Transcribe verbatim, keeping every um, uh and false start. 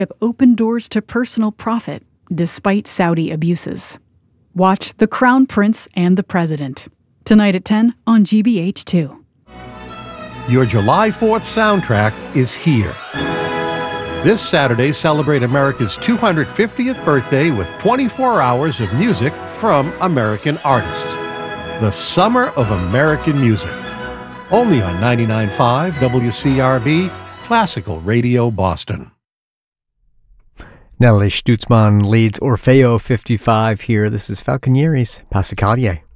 opened doors to personal profit despite Saudi abuses. Watch The Crown Prince and the President, tonight at ten on G B H two. Your July fourth soundtrack is here. This Saturday, celebrate America's two hundred fiftieth birthday with twenty-four hours of music from American artists. The Summer of American Music. Only on ninety-nine point five W C R B, Classical Radio Boston. Natalie Stutzmann leads Orfeo fifty-five here. This is Falconieri's Passacaglia.